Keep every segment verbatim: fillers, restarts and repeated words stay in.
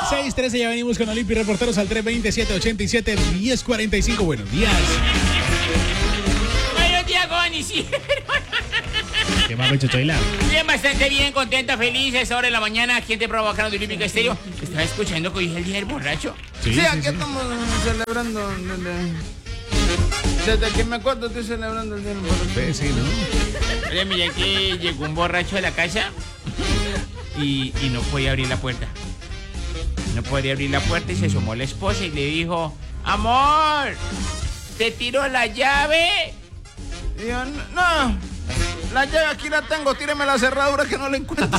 seis trece, ya venimos con Olimpia y reporteros al tres veinte, siete ochenta y siete, diez cuarenta y cinco. Buenos días. Buenos días, ¿cómo hicieron? ¿Qué más, Pecho Choila? Bien, bastante bien, contenta, feliz. A esta hora de la mañana, aquí te provocando de Olímpica Estéreo. ¿Estás escuchando que hoy es el día del borracho? Sí, Sí, sí, aquí sí. estamos celebrando. Desde, desde que me acuerdo estoy celebrando el día del borracho. Sí, sí, ¿no? Oye, mira que llegó un borracho a la casa y, y no podía abrir la puerta. No podía abrir la puerta y se asomó la esposa y le dijo: amor, ¿te tiró la llave? Y yo, no, la llave aquí la tengo, tíreme la cerradura que no la encuentro.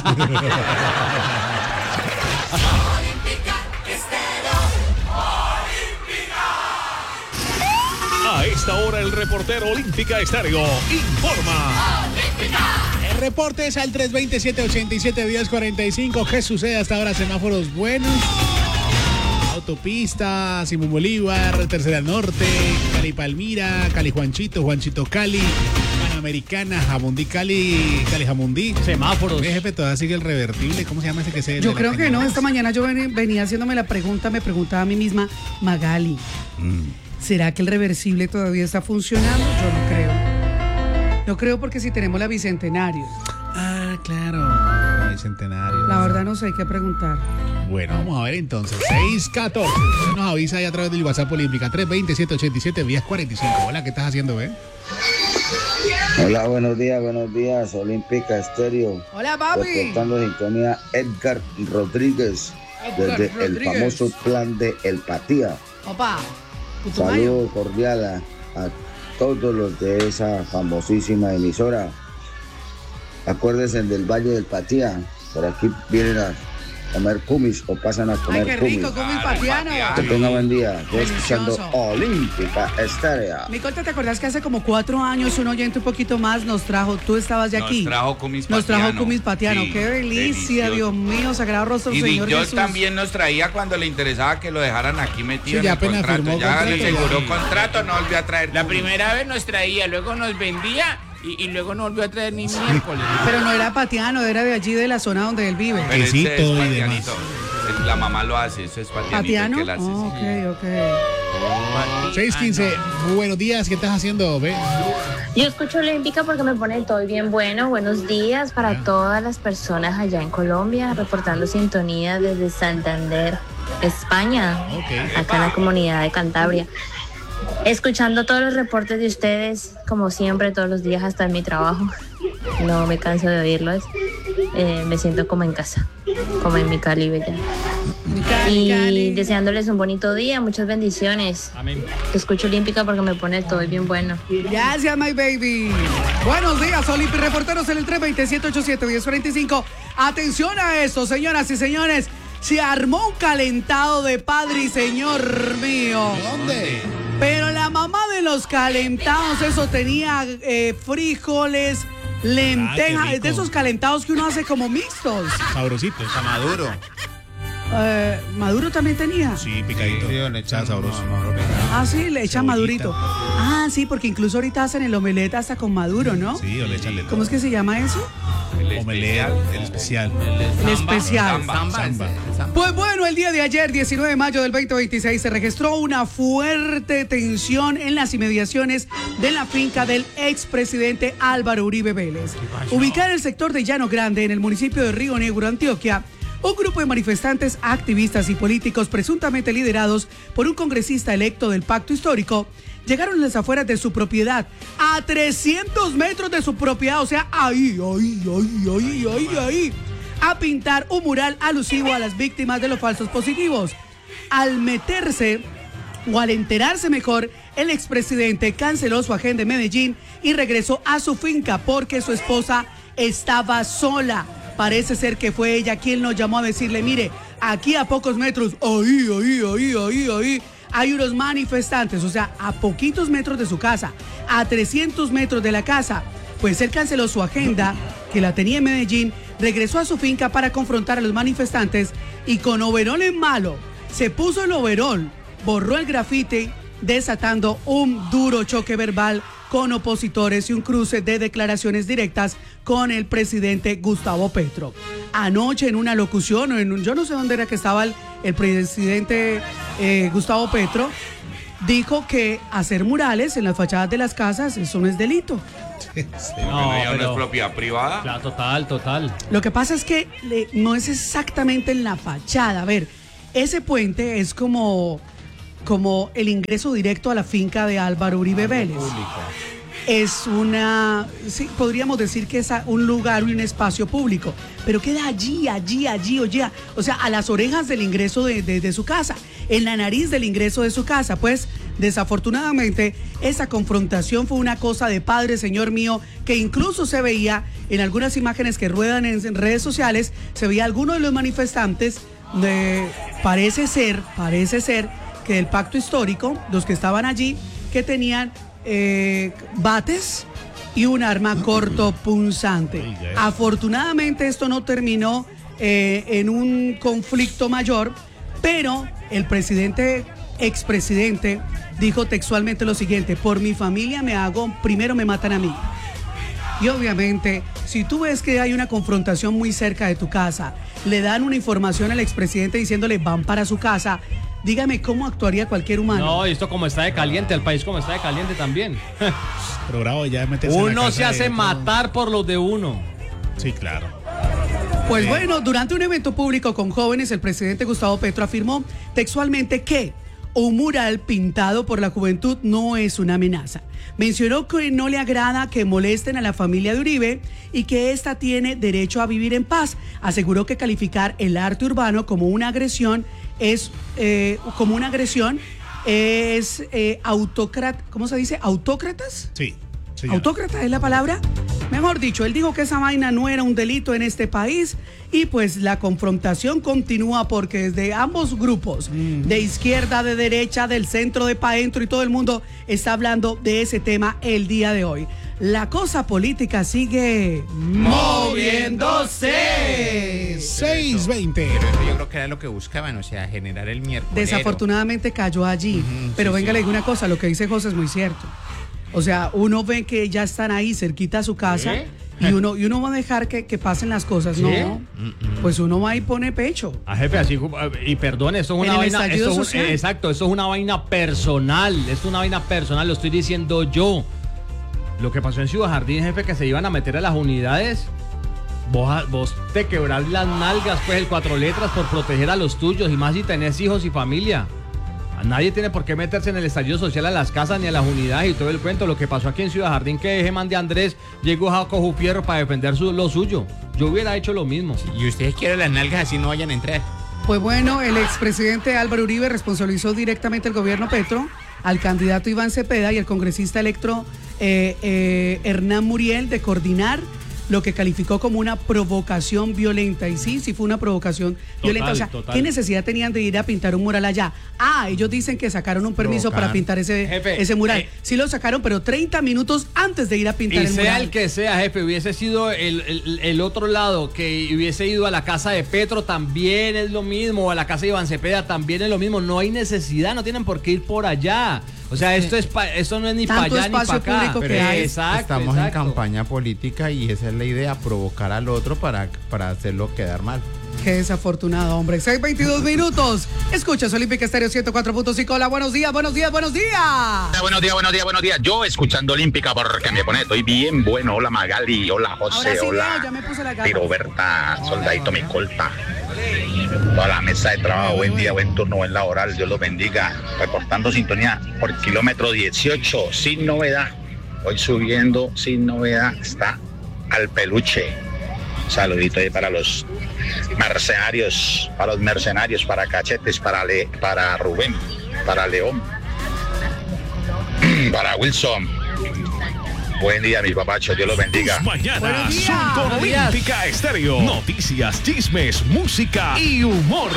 A esta hora el reportero Olímpica Estéreo informa. El reporte es al tres veinte, siete ochenta y siete, diez cuarenta y cinco. ¿Qué sucede hasta ahora? Semáforos buenos. Autopista, Simón Bolívar, Tercera Norte, Cali Palmira, Cali Juanchito, Juanchito Cali, Panamericana, Jamundí Cali, Cali Jamundí. Semáforos. Mi jefe todavía sigue el revertible. ¿Cómo se llama ese que se? Yo creo que no. Esta mañana yo ven- venía haciéndome la pregunta, me preguntaba a mí misma, Magali, Mm. ¿será que el reversible todavía está funcionando? Yo no creo. No creo porque si tenemos la Bicentenario. Ah, claro. Bicentenario. La verdad no sé, hay que preguntar. Bueno, vamos a ver entonces. seis catorce. Usted nos avisa ahí a través del WhatsApp Olímpica. tres veinte, siete ochenta y siete, diez cuarenta y cinco. Hola, ¿qué estás haciendo, eh? Hola, buenos días, buenos días, Olímpica Estéreo. Hola, papi. Reportando sintonía Edgar Rodríguez, Edgar desde el Rodríguez. famoso plan de El Patía. Opa, Putumayo. Saludo cordial a, a todos los de esa famosísima emisora. Acuérdense del Valle del Patía. Por aquí vienen a comer cumis o pasan a Ay, comer qué cumis. rico, cumis patiano. Que tenga buen día. Estoy escuchando Delicioso. Olímpica Estéreo. Micolta, ¿te acordás que hace como cuatro años un oyente un poquito más nos trajo, tú estabas ya aquí? Nos trajo cumis Nos trajo patiano. cumis patiano. Sí, Qué delicia, delicioso. Dios mío, sagrado rostro del Y Señor Dios Jesús. también nos traía cuando le interesaba que lo dejaran aquí metido Sí, ya en el apenas contrato. firmó Ya le contrato, aseguró ya. contrato, no volvió a traer. La cumis. primera vez nos traía, luego nos vendía y, y luego no volvió a traer ni miércoles. Pero no era patiano, era de allí, de la zona donde él vive. Pero ese Quesito es y patianito. La mamá lo hace, eso es patianito. ¿Patiano? que él hace, sí. Oh, ok, ok. seis quince. Buenos días, ¿qué estás haciendo, ve? Yo escucho Olímpica porque me pone todo bien bueno. Buenos días para Ah. todas las personas allá en Colombia, reportando sintonía desde Santander, España, Ok. acá en la comunidad de Cantabria. Escuchando todos los reportes de ustedes, como siempre, todos los días hasta en mi trabajo. No me canso de oírlos. Eh, me siento como en casa, como en mi Cali bella. Cali, Y Cali. deseándoles un bonito día, muchas bendiciones. Amén. Te escucho Olímpica porque me pone todo bien bueno. Gracias, my baby. Buenos días, Olympic Reporteros en el tres veinte, siete ochenta y siete, diez cuarenta y cinco. Atención a esto, señoras y señores. Se armó un calentado de padre y señor mío. ¿Dónde? Pero la mamá de los calentados, eso tenía eh, frijoles, lentejas, Ah, qué rico. de esos calentados que uno hace como mixtos. Sabrosito. Está maduro. Eh, Maduro también tenía. Sí, picadito. Sí, le Está echan- sabroso. no, no, no. Ah, sí, le echan Cebollita. madurito. Ah, sí, porque incluso ahorita hacen el omelette hasta con maduro, ¿no? Sí, o le echan de todo. ¿Cómo es que se llama eso? El Omelette, el especial. El especial. Samba. Samba. Pues bueno, el día de ayer, diecinueve de mayo del veinte veintiséis, se registró una fuerte tensión en las inmediaciones de la finca del expresidente Álvaro Uribe Vélez. Ubicada en el sector de Llano Grande, en el municipio de Río Negro, Antioquia, un grupo de manifestantes, activistas y políticos presuntamente liderados por un congresista electo del Pacto Histórico llegaron a las afueras de su propiedad, a trescientos metros de su propiedad, o sea, ahí, ahí, ahí, ahí, ahí, ahí, a pintar un mural alusivo a las víctimas de los falsos positivos. Al meterse, o al enterarse mejor, el expresidente canceló su agenda en Medellín y regresó a su finca porque su esposa estaba sola. Parece ser que fue ella quien nos llamó a decirle, mire, aquí a pocos metros, ahí, ahí, ahí, ahí, ahí, hay unos manifestantes, o sea, a poquitos metros de su casa, a trescientos metros de la casa. Pues él canceló su agenda, que la tenía en Medellín, regresó a su finca para confrontar a los manifestantes y con overol en mano, se puso el overol, borró el grafiti, desatando un duro choque verbal con opositores y un cruce de declaraciones directas con el presidente Gustavo Petro. Anoche en una locución, o en un, yo no sé dónde era que estaba el, el presidente eh, Gustavo Petro dijo que hacer murales en las fachadas de las casas, eso no es delito. No, no es propiedad privada. Claro, total, total. Lo que pasa es que le, no es exactamente en la fachada. A ver, ese puente es como, como el ingreso directo a la finca de Álvaro Uribe Vélez. Es una, sí, podríamos decir que es un lugar y un espacio público, pero queda allí, allí, allí, oye, o sea, a las orejas del ingreso de, de, de su casa, en la nariz del ingreso de su casa. Pues desafortunadamente esa confrontación fue una cosa de padre, señor mío, que incluso se veía en algunas imágenes que ruedan en, en redes sociales, se veía alguno de los manifestantes, de, parece ser, parece ser que del pacto histórico, los que estaban allí, que tenían Eh, bates y un arma cortopunzante. Afortunadamente esto no terminó eh, en un conflicto mayor, pero el presidente, expresidente, dijo textualmente lo siguiente: por mi familia me hago, primero me matan a mí. Y obviamente, si tú ves que hay una confrontación muy cerca de tu casa, le dan una información al expresidente diciéndole van para su casa, dígame cómo actuaría cualquier humano. No, esto como está de caliente, el país como está de caliente también. Pero bravo, ya meterse uno en la casa se hace de matar por los de uno. Sí, claro. Pues Sí. bueno, durante un evento público con jóvenes, el presidente Gustavo Petro afirmó textualmente que un mural pintado por la juventud no es una amenaza. Mencionó que no le agrada que molesten a la familia de Uribe y que ésta tiene derecho a vivir en paz. Aseguró que calificar el arte urbano como una agresión es eh, como una agresión es eh, autócrata, ¿cómo se dice? ¿Autócratas? Sí. Señora. ¿Autócrata es la palabra? Mejor dicho, él dijo que esa vaina no era un delito en este país y pues la confrontación continúa porque desde ambos grupos, mm. de izquierda, de derecha, del centro, de pa' dentro y todo el mundo está hablando de ese tema el día de hoy. La cosa política sigue moviéndose. seis veinte. Pero eso yo creo que era lo que buscaban, o sea, generar el miércoles. Desafortunadamente cayó allí, Ujú, pero sí, venga, sí. le digo una cosa, lo que dice José es muy cierto. O sea, uno ve que ya están ahí cerquita a su casa ¿Eh? y uno y uno va a dejar que, que pasen las cosas, ¿no? ¿Sí? Pues uno va y pone pecho. Ah, jefe, así, y perdón, eso es En una el vaina, estallido esto es, social. exacto, eso es una vaina personal, es una vaina personal, lo estoy diciendo yo. Lo que pasó en Ciudad Jardín, jefe, que se iban a meter a las unidades, vos, vos te quebrás las nalgas, pues, el cuatro letras por proteger a los tuyos, y más si tenés hijos y familia. Nadie tiene por qué meterse en el estallido social a las casas ni a las unidades y todo el cuento. Lo que pasó aquí en Ciudad Jardín, que Germán de Andrés llegó a coger fierro para defender su, lo suyo. Yo hubiera hecho lo mismo. Y ustedes quieren las nalgas así no vayan a entrar. Pues bueno, el expresidente Álvaro Uribe responsabilizó directamente al gobierno Petro, al candidato Iván Cepeda y al congresista electo eh, eh, Hernán Muriel de coordinar lo que calificó como una provocación violenta. Y sí, sí fue una provocación Total, violenta. O sea, total. ¿qué necesidad tenían de ir a pintar un mural allá? Ah, ellos dicen que sacaron un permiso Provocar. para pintar ese, Jefe, ese mural. eh, sí lo sacaron, pero treinta minutos antes de ir a pintar Y el sea mural. el que sea, jefe, hubiese sido el, el, el otro lado, que hubiese ido a la casa de Petro, también es lo mismo, o a la casa de Iván Cepeda, también es lo mismo. No hay necesidad, no tienen por qué ir por allá. O sea, esto es pa, esto no es ni para Tanto allá ni para espacio acá. público que Pero hay. exacto, Estamos exacto. en campaña política y esa es la idea, provocar al otro para, para hacerlo quedar mal. Qué desafortunado, hombre. seis veintidós minutos. Escuchas Olímpica Estéreo ciento cuatro punto cinco. Hola, buenos días, buenos días, buenos días. Buenos días, buenos días, buenos días. Yo escuchando Olímpica porque me pone, estoy bien bueno. Hola Magali, hola José, Ahora sí hola veo, ya me puse la gafa. Roberta, soldadito mi colta. Toda la mesa de trabajo, buen día, buen turno, buen laboral, Dios los bendiga. Reportando sintonía por kilómetro dieciocho, sin novedad. Hoy subiendo, sin novedad, está al peluche. Saludito ahí para los mercenarios, para los mercenarios, para Cachetes, para, Le, para Rubén, para León, para Wilson. Buen día, mi papacho, Dios los bendiga. Mañana Buenos días. son con Buenos días. Olímpica Estéreo. Noticias, chismes, música y humor.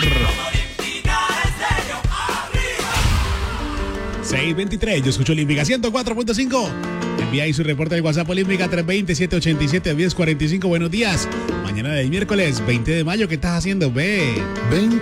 seis veintitrés, yo escucho Olímpica ciento cuatro punto cinco. Envía ahí su reporte de WhatsApp Olímpica tres veinte, siete ochenta y siete, diez cuarenta y cinco. Buenos días. Mañana del miércoles veinte de mayo, ¿qué estás haciendo? Ve. Ven.